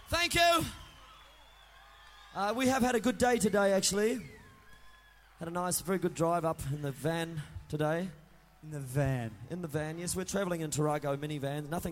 Thank you. We have had a good day today, actually. Had a nice, very good drive up in the van today. In the van. In the van, yes. We're travelling in Tarago minivan. Nothing